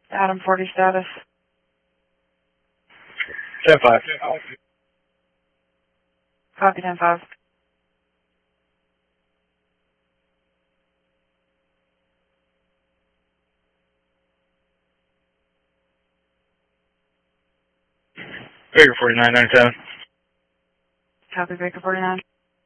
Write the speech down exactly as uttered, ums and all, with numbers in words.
Adam forty status. ten five. Copy ten five. Baker forty-nine ninety-seven. Copy Baker forty-nine.